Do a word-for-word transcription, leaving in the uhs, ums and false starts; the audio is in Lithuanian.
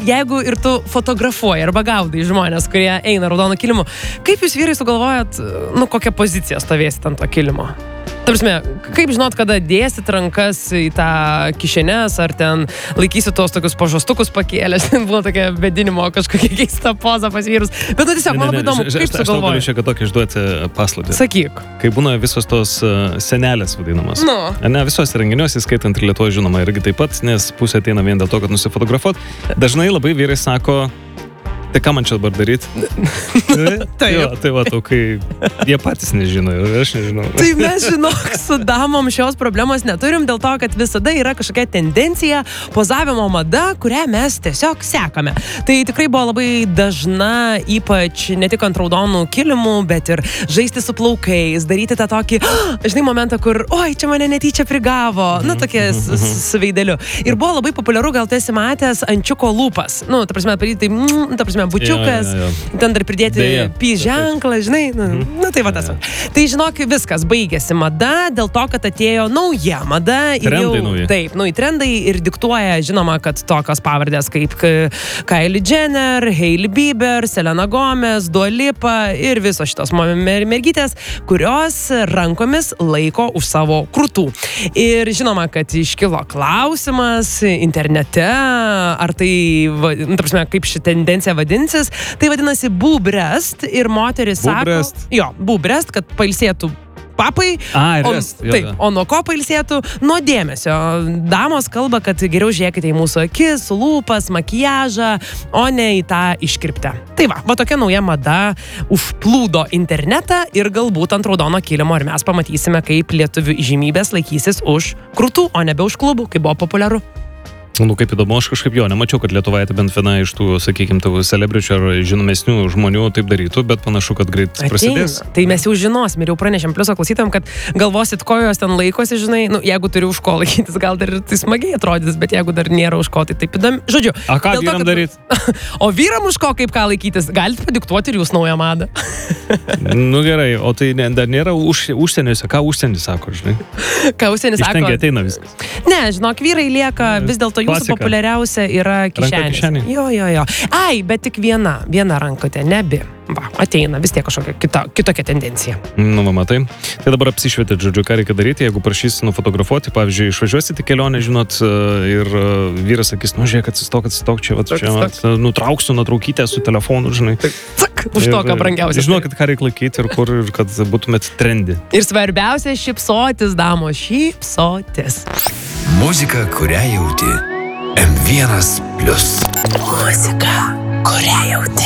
jeigu ir tu fotografuoji arba gaudai žmonės, kurie eina raudono kilimu, kaip jūs vyrai sugalvojat, nu, kokią poziciją stovėsit ant to kilimo? Ta prasme, kaip žinot, kada dėsit rankas į tą kišenės, ar ten laikysit tos tokius pažastukus pakėlęs, buvo tokia vedinimo kažkokia keista poza pas vyrus. Bet nu tiesiog, man labai įdomu, kaip sugalvoji. Aš tau galiu šiek tiek tokį išduoti paslaptį. Sakyk. Kai būna visos tos senelės vadinamos. Nu. Ne, visos renginiuose, skaitant ir Lietuvoje žinoma, irgi taip pat, nes pusė ateina vien dėl to, kad nusifotografuot. Dažnai labai vyrai sako, tai ką man čia dabar daryti? Taip. Jo, tai va, tu, kai jie patys nežino ir aš nežinau. Tai mes, žinok, su damom šios problemos neturim dėl to, kad visada yra kažkokia tendencija, pozavimo mada, kurią mes tiesiog sekame. Tai tikrai buvo labai dažna, ypač ne tik ant raudonų kilimų, bet ir žaisti su plaukais, daryti tą tokį, žinai, momentą, kur, oi, čia mane netyčia prigavo, nu, tokie su veideliu. Ir buvo labai populiaru, gal tu esi matęs ančiuko lūpas. Nu, ta prasme, padaryti, tai, ta prasme, bučiukas, jo, jo, jo. ten dar pridėti py ženklą, žinai, nu, mm. nu tai va tas. Tai žinok, viskas, baigėsi mada, dėl to, kad atėjo nauja mada. Trendai nauji. Taip, nauji trendai ir diktuoja, žinoma, kad tokios pavardės kaip Kylie Jenner, Hailey Bieber, Selena Gomez, Dua Lipa ir visos šitos mer mergytės, kurios rankomis laiko už savo krūtų. Ir žinoma, kad iškilo klausimas internete, ar tai, nu, ta prasme, kaip ši tendencija vadinsis, tai vadinasi boob rest ir moteris sako, jo, boob rest, kad pailsėtų papai, A, o, rest, jo, taip, jo. o nuo ko pailsėtų? Nuo dėmesio. Damos kalba, kad geriau žiūrėkite į mūsų akis, lūpas, makiažą, o ne į tą iškirptę. Tai va, va tokia nauja mada užplūdo internetą ir galbūt ant raudono kilimo ir mes pamatysime, kaip lietuvių įžymybės laikysis už krūtų, o nebe už klubų, kaip buvo populiaru. Nu, kaip įdomu, aš kažkaip jo, nemačiau, kad Lietuvoje bent viena iš tų, sakykime, tavo celebričių ar žinomesnių žmonių taip darytų, bet panašu, kad greit prasidės. Tai mes jau žinosim ir jau pranešėm pliuso klausytojam, kad galvosit, ko jos ten laikosi, žinai, nu, jeigu turi už ko laikytis, gal dar tai smagiai atrodys, bet jeigu dar nėra už ko, tai taip įdomu. Žodžiu. A ką vyram kad... daryti? O vyram už ko, kaip ką laikytis? Galite padiktuoti ir jūs naują madą. Nu gerai, o tai ne, dar nėra už, užsieniuose, ką užsienis sako, žinai? Ką užsienis sako? Iš ten ateina viskas. Ne, žinok, vyrai lieka vis dėlto jūsų Klasika. populiariausia yra kišenės. Jo, jo, jo. Ai, bet tik viena, viena rankotė, ne abi. Va, ateina vis tiek kažkokia kita, kitokia tendencija. Nu, va, matai. Tai dabar apsišvietėt, žodžiu, ką reikia daryti, jeigu prašys nufotografuoti, pavyzdžiui, išvažiuosite kelionę, žinot, ir vyras sakys, nu, žiūrėk, atsistok, atsistok, čia, va, čia, va, nutrauksiu nuotraukytę su telefonu, žinai. Cak, už to, ką brangiausia. Žinokit, ką reikia laikyti ir kur, ir kad būtumėt trendi. Ir svarbiausia, šypsotis, damos, šypsotis. Muzika, kurią jauti. em vienas plius. Muzika, kurią jauti.